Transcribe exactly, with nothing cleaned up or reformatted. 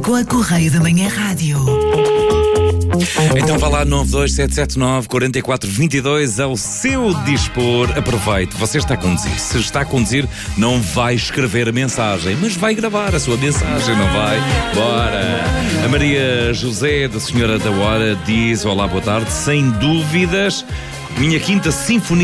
com a Correio da Manhã Rádio. Então vá lá, nove dois sete sete nove, quatro quatro dois dois ao seu dispor. Aproveite, você está a conduzir. Se está a conduzir, não vai escrever a mensagem, mas vai gravar a sua mensagem, não vai? Bora! A Maria José, da Senhora da Hora, diz: olá, boa tarde. Sem dúvidas, minha quinta sinfonia